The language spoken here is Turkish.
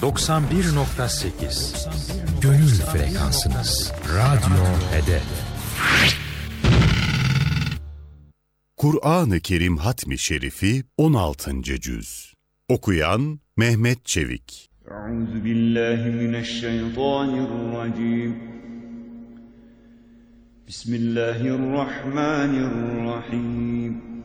91.8 Gönül frekansınız. Radyo Hedef. Kur'an-ı Kerim Hatmi Şerifi 16. cüz. Okuyan Mehmet Çevik. Euzubillahimineşşeytanirracim. Bismillahirrahmanirrahim.